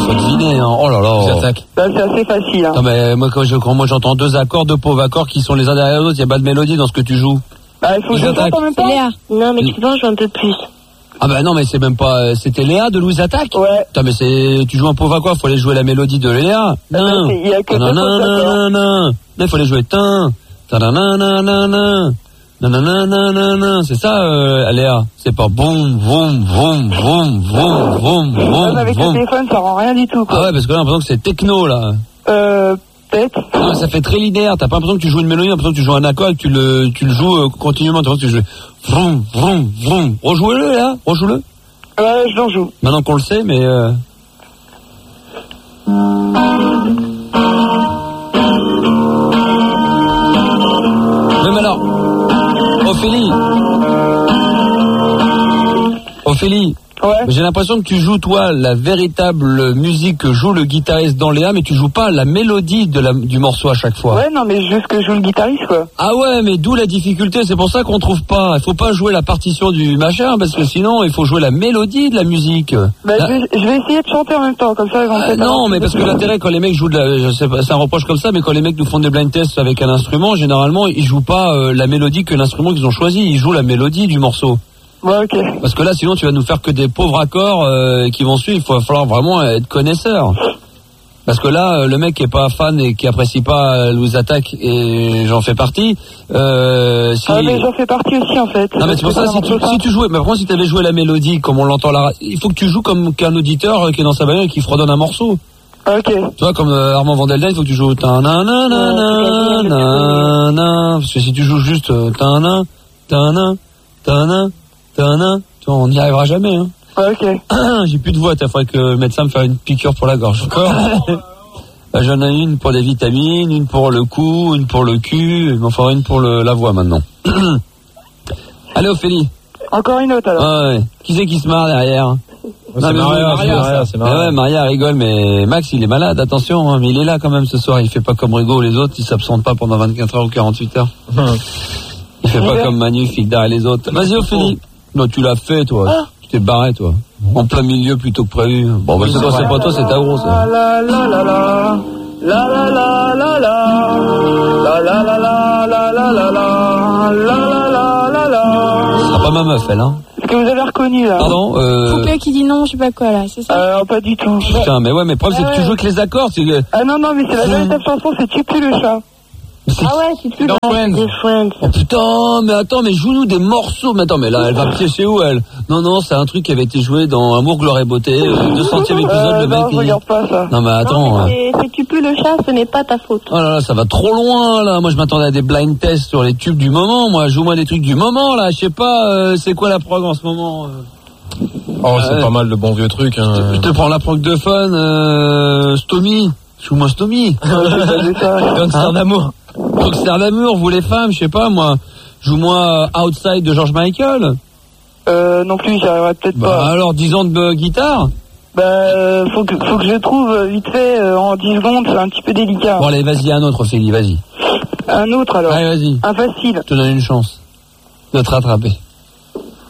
faut deviner, hein. Oh là là. Bah, c'est assez facile, hein. Non, mais moi, quand j'entends deux accords, deux pauvres accords qui sont les uns derrière les autres, il n'y a pas de mélodie dans ce que tu joues. Bah, il faut que je chante en même temps. Léa. Non, mais tu peux jouer un peu plus. Ah bah non, mais c'est même pas... C'était Léa de Louise Attaque. Ouais. Putain, mais tu joues un pauvre accord, faut aller jouer la mélodie de Léa. Non. Il y a que deux accords. Non, il faut aller jouer c'est ça, Léa. C'est pas boum, boum, boum, boum, boum, boum, boum. Avec le téléphone, ça rend rien du tout, quoi. Ah ouais, parce que là, j'ai l'impression que c'est techno, là. Peut-être. Non, ça fait très linéaire. T'as pas l'impression que tu joues une mélodie, t'as l'impression que tu joues un accord et que tu le joues continuellement. T'as l'impression que tu joues vroom, vroom, vroom. Rejouez-le, là. Rejoue-le. Ouais, je l'en joue. Maintenant qu'on le sait, mais même alors, Ophélie. Ouais. J'ai l'impression que tu joues, toi, la véritable musique que joue le guitariste dans Léa, mais tu joues pas la mélodie du morceau à chaque fois. Ouais, non, mais juste que je joue le guitariste, quoi. Ah ouais, mais d'où la difficulté, c'est pour ça qu'on trouve pas. Il faut pas jouer la partition du machin, parce que sinon, il faut jouer la mélodie de la musique. Bah, je vais essayer de chanter en même temps, comme ça, ils vont peut-être... Non, mais parce que l'intérêt, quand les mecs jouent je sais pas, c'est un reproche comme ça, mais quand les mecs nous font des blind tests avec un instrument, généralement, ils jouent pas la mélodie que l'instrument qu'ils ont choisi, ils jouent la mélodie du morceau. Ouais, ok. Parce que là, sinon, tu vas nous faire que des pauvres accords qui vont suivre. Il va falloir vraiment être connaisseur. Parce que là, le mec qui est pas fan et qui apprécie pas Louise Attaque, et j'en fais partie. mais j'en fais partie aussi, en fait. Non, mais c'est pour ça, si tu jouais, mais par contre, si t'avais joué la mélodie, comme on l'entend là, il faut que tu joues comme qu'un auditeur qui est dans sa bagnole et qui fredonne un morceau. Ok. Tu vois, comme Armand Van Delden, il faut que tu joues parce que si tu joues juste on n'y arrivera jamais, hein. Ok. J'ai plus de voix, il faudrait que le médecin me fasse une piqûre pour la gorge. Encore. J'en ai une pour les vitamines, une pour le cou, une pour le cul, il m'en faudra une pour la voix maintenant. Allez, Ophélie. Encore une autre, alors. Ah ouais. Qui c'est qui se marre derrière? C'est Maria. Ouais, Maria rigole, mais Max, il est malade, attention, hein, mais il est là quand même ce soir, il fait pas comme Rigaud ou les autres, il s'absente pas pendant 24 heures ou 48 heures. Il fait pas comme Manu, Figdar et les autres. Vas-y, Ophélie. Non, tu l'as fait, toi. Tu t'es barré, toi. En plein milieu plutôt que prévu. Bon, bah, c'est pas toi, c'est ta grosse. La la la la la. La la la la la. La la la la la la la la. La la la la la. Ce sera pas ma meuf, elle, hein. Est-ce que vous avez reconnu, là? Pardon, Poupée qui dit non, je sais pas quoi, là, c'est ça? Pas du tout. Putain, mais ouais, mais le problème, c'est que tu joues avec les accords, c'est que... Ah non, mais c'est la véritable chanson, c'est Tu pues le chat. Ah ouais, c'est plus dans Friends. Oh putain, mais attends, mais joue-nous des morceaux. Mais attends, mais là, elle va piéger où, elle? Non, c'est un truc qui avait été joué dans Amour, Gloire et Beauté, 200e épisode, le mec. Non, je regarde pas ça. Non, mais attends. Non, mais c'est Tu pues le chat, ce n'est pas ta faute. Oh là là, ça va trop loin, là. Moi, je m'attendais à des blind tests sur les tubes du moment. Moi, joue-moi des trucs du moment, là. Je sais pas, c'est quoi la prog en ce moment? Oh, c'est pas mal de bons vieux trucs, hein. Je te prends la prog de fun, Stomy. Joue-moi Stomy. Gangster d'amour. Gangster d'amour, vous les femmes, je sais pas, moi. Joue-moi Outside de George Michael. Non plus, j'y arriverai peut-être pas. Alors, 10 ans de guitare. Faut que je trouve vite fait, en 10 secondes, c'est un petit peu délicat. Bon, allez, vas-y, un autre, Ophélie, vas-y. Un autre, alors. Allez, vas-y. Un facile. Je te donne une chance de te rattraper.